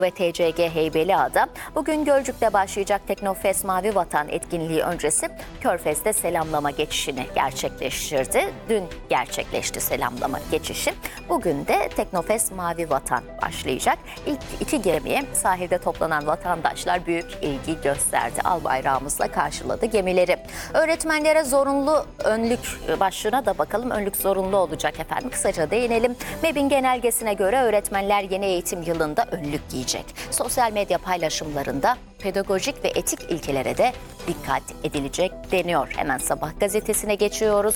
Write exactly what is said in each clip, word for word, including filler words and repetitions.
ve T C G Heybeliada bugün Gölcük'te başlayacak Teknofest Mavi Vatan etkinliği öncesi Körfez'de selamlama geçişini gerçekleştirdi. Dün gerçekleşti selamlama geçişi. Bugün de Teknofest Mavi Vatan başlayacak. İlk iki gemiye sahilde toplanan vatandaşlar büyük ilgi gösterdi. Al bayrağımızla karşıladı gemileri. Öğretmenlere zorunlu önlük başlığına da bakalım. Önlük zorunlu olacak efendim. Kısaca değinelim. MEB'in genelgesine göre öğretmenler yeni eğitim yılında önlük giyecek. Sosyal medya paylaşımlarında pedagojik ve etik ilkelere de dikkat edilecek deniyor. Hemen Sabah gazetesine geçiyoruz.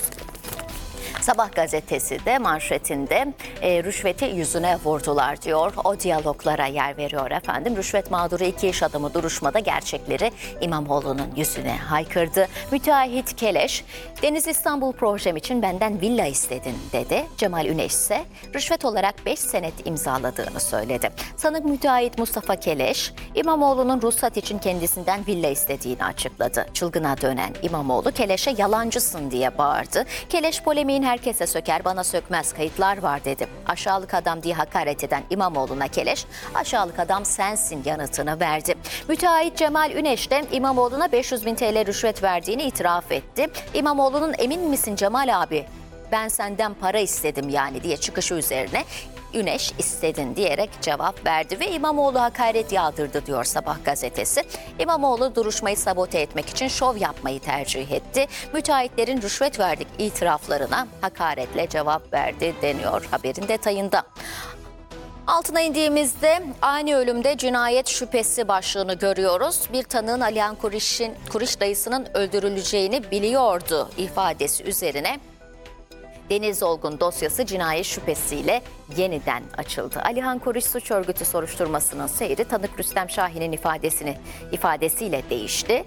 Sabah gazetesi de manşetinde e, rüşveti yüzüne vurdular diyor. O diyaloglara yer veriyor efendim. Rüşvet mağduru iki iş adamı duruşmada gerçekleri İmamoğlu'nun yüzüne haykırdı. Müteahhit Keleş, Deniz İstanbul projem için benden villa istedin dedi. Cemal Üneş ise rüşvet olarak beş senet imzaladığını söyledi. Sanık müteahhit Mustafa Keleş, İmamoğlu'nun ruhsat için kendisinden villa istediğini açıkladı. Çılgına dönen İmamoğlu Keleş'e yalancısın diye bağırdı. Keleş polemiğin her herkese söker bana sökmez kayıtlar var dedi. Aşağılık adam diye hakaret eden İmamoğlu'na Keleş aşağılık adam sensin yanıtını verdi. Müteahhit Cemal Üneş de İmamoğlu'na beş yüz bin T L rüşvet verdiğini itiraf etti. İmamoğlu'nun emin misin Cemal abi ben senden para istedim yani diye çıkışı üzerine Üneş istedin diyerek cevap verdi ve İmamoğlu hakaret yağdırdı diyor Sabah gazetesi. İmamoğlu duruşmayı sabote etmek için şov yapmayı tercih etti. Müteahhitlerin rüşvet verdik itiraflarına hakaretle cevap verdi deniyor haberin detayında. Altına indiğimizde ani ölümde cinayet şüphesi başlığını görüyoruz. Bir tanığın Alihan Kuriş'in Kuriş dayısının öldürüleceğini biliyordu ifadesi üzerine Deniz Olgun dosyası cinayet şüphesiyle yeniden açıldı. Alihan Kuriş suç örgütü soruşturmasının seyri tanık Rüstem Şahin'in ifadesini ifadesiyle değişti.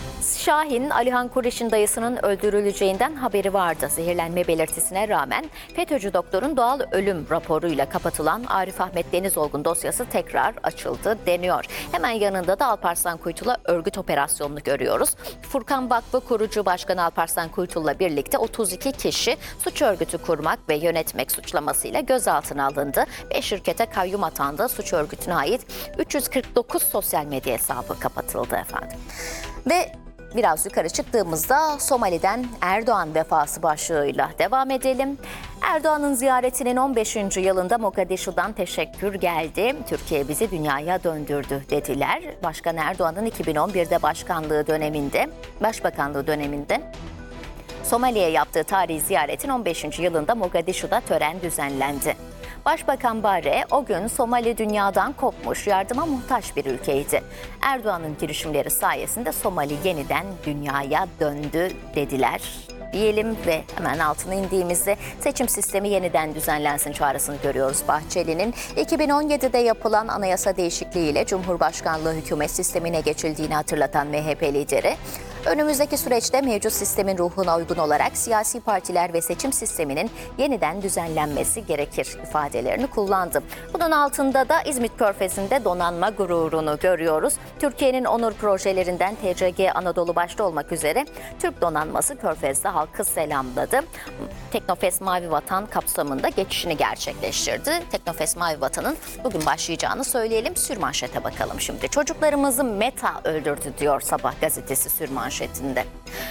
Şahin, Alihan Kuriş'in dayısının öldürüleceğinden haberi vardı. Zehirlenme belirtisine rağmen FETÖ'cü doktorun doğal ölüm raporuyla kapatılan Arif Ahmet Deniz Olgun dosyası tekrar açıldı deniyor. Hemen yanında da Alparslan Kuytul'a örgüt operasyonunu görüyoruz. Furkan Vakfı kurucu başkanı Alparslan Kuytul'la birlikte otuz iki kişi suç örgütü kurmak ve yönetmek suçlamasıyla gözaltına alındı. Beş şirkete kayyum atandı. Suç örgütüne ait üç yüz kırk dokuz sosyal medya hesabı kapatıldı efendim. Ve biraz yukarı çıktığımızda Somali'den Erdoğan vefası başlığıyla devam edelim. Erdoğan'ın ziyaretinin on beşinci yılında Mogadishu'dan teşekkür geldi. Türkiye bizi dünyaya döndürdü dediler. Başkan Erdoğan'ın iki bin on birde başkanlığı döneminde, başbakanlığı döneminde Somali'ye yaptığı tarihi ziyaretin on beşinci yılında Mogadishu'da tören düzenlendi. Başbakan Barre o gün Somali dünyadan kopmuş, yardıma muhtaç bir ülkeydi. Erdoğan'ın girişimleri sayesinde Somali yeniden dünyaya döndü dediler diyelim ve hemen altına indiğimizde seçim sistemi yeniden düzenlensin çağrısını görüyoruz. Bahçeli'nin iki bin on yedide yapılan anayasa değişikliğiyle Cumhurbaşkanlığı hükümet sistemine geçildiğini hatırlatan M H P lideri, önümüzdeki süreçte mevcut sistemin ruhuna uygun olarak siyasi partiler ve seçim sisteminin yeniden düzenlenmesi gerekir ifadelerini kullandı. Bunun altında da İzmit Körfezi'nde donanma gururunu görüyoruz. Türkiye'nin onur projelerinden T C G Anadolu başta olmak üzere Türk donanması Körfez'de halkı selamladı. Teknofest Mavi Vatan kapsamında geçişini gerçekleştirdi. Teknofest Mavi Vatan'ın bugün başlayacağını söyleyelim. Sürmanşete bakalım şimdi. Çocuklarımızı Meta öldürdü diyor Sabah gazetesi sürmanşetinde.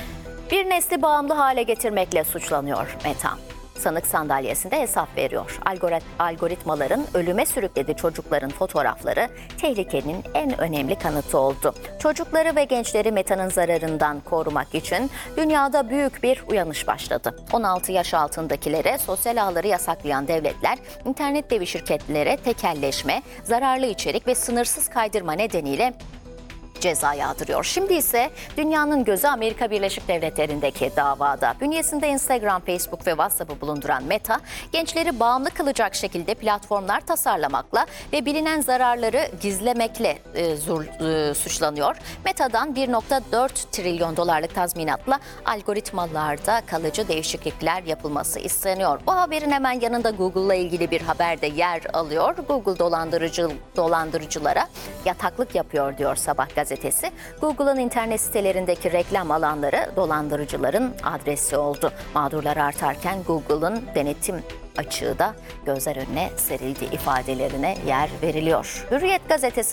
Bir nesli bağımlı hale getirmekle suçlanıyor Meta. Sanık sandalyesinde hesap veriyor. Algorit- algoritmaların ölüme sürüklediği çocukların fotoğrafları tehlikenin en önemli kanıtı oldu. Çocukları ve gençleri Meta'nın zararından korumak için dünyada büyük bir uyanış başladı. on altı yaş altındakilere sosyal ağları yasaklayan devletler, internet devi şirketlere tekelleşme, zararlı içerik ve sınırsız kaydırma nedeniyle ceza yağdırıyor. Şimdi ise dünyanın gözü Amerika Birleşik Devletleri'ndeki davada. Bünyesinde Instagram, Facebook ve WhatsApp'ı bulunduran Meta, gençleri bağımlı kılacak şekilde platformlar tasarlamakla ve bilinen zararları gizlemekle e, zur, e, suçlanıyor. Meta'dan bir virgül dört trilyon dolarlık tazminatla algoritmalarda kalıcı değişiklikler yapılması isteniyor. Bu haberin hemen yanında Google'la ilgili bir haber de yer alıyor. Google dolandırıcı dolandırıcılara yataklık yapıyor diyor Sabah gazetesi. Google'ın internet sitelerindeki reklam alanları dolandırıcıların adresi oldu. Mağdurlar artarken Google'ın denetim açığı da gözler önüne serildi ifadelerine yer veriliyor. Hürriyet gazetesi